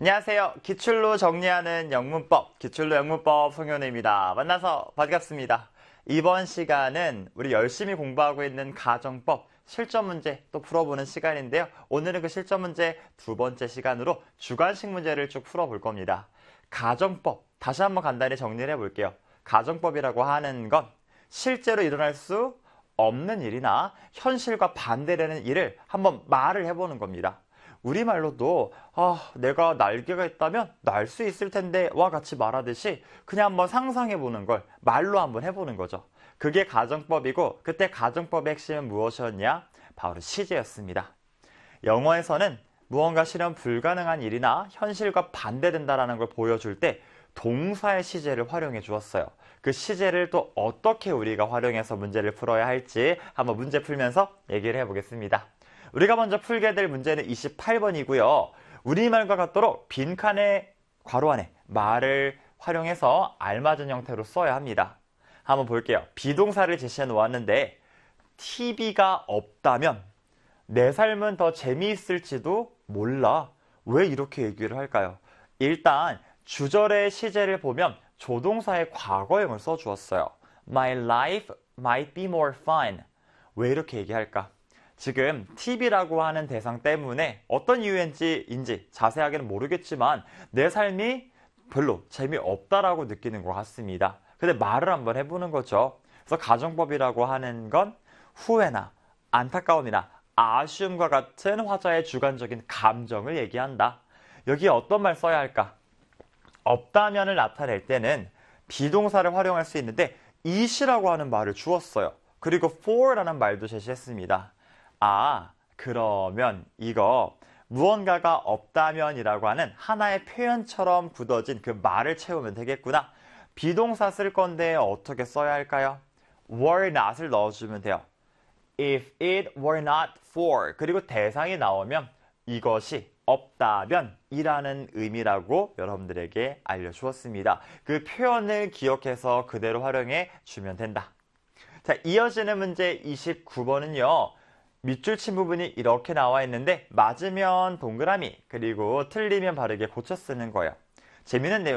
안녕하세요. 기출로 정리하는 영문법, 기출로 영문법 송현우입니다. 만나서 반갑습니다. 이번 시간은 우리 열심히 공부하고 있는 가정법 실전 문제 또 풀어보는 시간인데요. 오늘은 그 실전 문제 두 번째 시간으로 주관식 문제를 쭉 풀어볼 겁니다. 가정법, 다시 한번 간단히 정리를 해볼게요. 가정법이라고 하는 건 실제로 일어날 수 없는 일이나 현실과 반대되는 일을 한번 말을 해보는 겁니다. 우리말로도 내가 날개가 있다면 날 수 있을 텐데 와 같이 말하듯이 그냥 한번 상상해보는 걸 말로 한번 해보는 거죠. 그게 가정법이고 그때 가정법의 핵심은 무엇이었냐? 바로 시제였습니다. 영어에서는 무언가 실현 불가능한 일이나 현실과 반대된다는 걸 보여줄 때 동사의 시제를 활용해 주었어요. 그 시제를 또 어떻게 우리가 활용해서 문제를 풀어야 할지 한번 문제 풀면서 얘기를 해보겠습니다. 우리가 먼저 풀게 될 문제는 28번이고요. 우리말과 같도록 빈칸에 괄호 안에 말을 활용해서 알맞은 형태로 써야 합니다. 한번 볼게요. 비동사를 제시해 놓았는데 TV가 없다면 내 삶은 더 재미있을지도 몰라. 왜 이렇게 얘기를 할까요? 일단 주절의 시제를 보면 조동사의 과거형을 써주었어요. My life might be more fun. 왜 이렇게 얘기할까? 지금 TV라고 하는 대상 때문에 어떤 이유인지 자세하게는 모르겠지만 내 삶이 별로 재미없다라고 느끼는 것 같습니다. 근데 말을 한번 해보는 거죠. 그래서 가정법이라고 하는 건 후회나 안타까움이나 아쉬움과 같은 화자의 주관적인 감정을 얘기한다. 여기에 어떤 말 써야 할까? 없다면을 나타낼 때는 비동사를 활용할 수 있는데 it이라고 하는 말을 주었어요. 그리고 for라는 말도 제시했습니다. 그러면 이거 무언가가 없다면이라고 하는 하나의 표현처럼 굳어진 그 말을 채우면 되겠구나. 비동사 쓸 건데 어떻게 써야 할까요? were not을 넣어주면 돼요. If it were not for 그리고 대상이 나오면 이것이 없다면 이라는 의미라고 여러분들에게 알려주었습니다. 그 표현을 기억해서 그대로 활용해 주면 된다. 자, 이어지는 문제 29번은요. 밑줄 친 부분이 이렇게 나와 있는데 맞으면 동그라미 그리고 틀리면 바르게 고쳐 쓰는 거예요. 재미있는 내용